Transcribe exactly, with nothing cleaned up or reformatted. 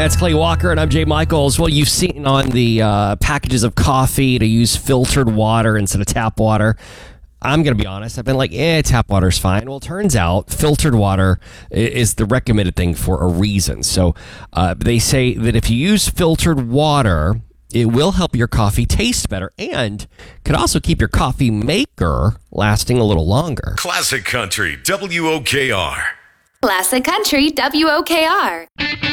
That's Clay Walker, and I'm Jay Michaels. Well, you've seen on the uh, packages of coffee to use filtered water instead of tap water. I'm going to be honest. I've been like, eh, tap water's fine. Well, it turns out filtered water is the recommended thing for a reason. So uh, they say that if you use filtered water, it will help your coffee taste better and could also keep your coffee maker lasting a little longer. Classic Country, W O K R. Classic Country, W O K R.